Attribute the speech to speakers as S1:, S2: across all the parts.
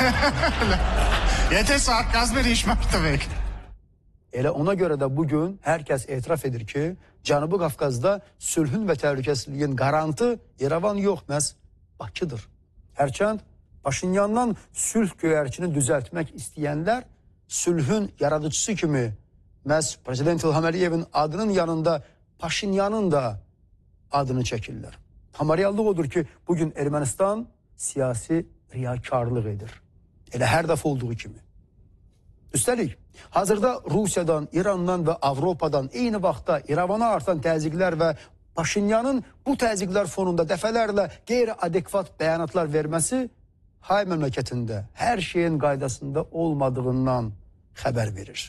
S1: Yeter sarkazm erişmek demek.
S2: Elə ona görə də bugün hər kəs etiraf edir ki, Cənubi Qafqazda sülhün və təhlükəsizliyin qarantı İrəvan yox, məhz Bakıdır. Hərçənd Paşinyandan sülh göyərçini düzəltmək istəyənlər sülhün yaradıcısı kimi məhz Prezident İlham Əliyevin adının yanında Paşinyanın da adını çəkirlər. Amma reallıq odur ki, bugün Ermənistan siyasi riyakarlıq edir. Elə hər dəfə olduğu kimi. Üstəlik, hazırda Rusiyadan, İrandan və Avropadan eyni vaxtda İrəvana artan təzyiqlər və Paşinyanın bu təzyiqlər fonunda dəfələrlə qeyri-adekvat bəyanatlar verməsi Hay məmləkətində hər şeyin qaydasında olmadığından xəbər verir.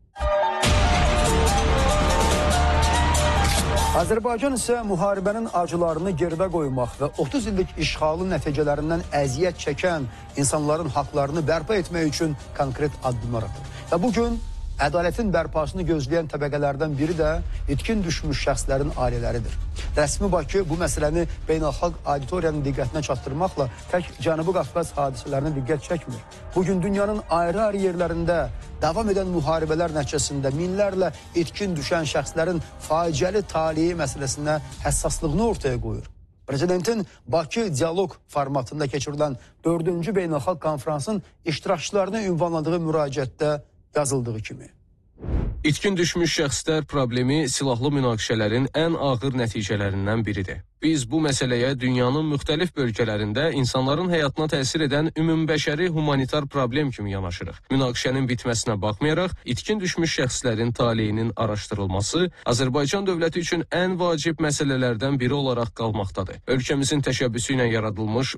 S2: Azərbaycan isə müharibənin acılarını geridə qoymaq və 30 illik işğalın nəticələrindən əziyyət çəkən insanların haqlarını bərpa etmək üçün konkret addımlar atır. Və bugün ədalətin bərpasını gözləyən təbəqələrdən biri də itkin düşmüş şəxslərin ailələridir. Rəsmi Bakı bu məsələni beynəlxalq auditoriyanın diqqətinə çatdırmaqla tək Cənubi Qafqaz hadisələrinə diqqət çəkmir. Bugün dünyanın ayrı-ayrı yerlərində davam edən müharibələr nəticəsində minlərlə itkin düşən şəxslərin faciəli taleyi məsələsinə həssaslığını ortaya qoyur. Prezidentin Bakı dialoq formatında keçirilən 4-cü beynəlxalq konferansın iştirakçılarına ünvanladığı müraciətdə yazıldığı kimi.
S3: İtkin düşmüş şəxslər problemi silahlı münaqişələrin ən ağır nəticələrindən biridir. Biz bu məsələyə dünyanın müxtəlif bölgələrində insanların həyatına təsir edən ümumbəşəri humanitar problem kimi yanaşırıq. Münaqişənin bitməsinə baxmayaraq, itkin düşmüş şəxslərin taleyinin araşdırılması Azərbaycan dövləti üçün ən vacib məsələlərdən biri olaraq qalmaqdadır. Ölkəmizin təşəbbüsü ilə yaradılmış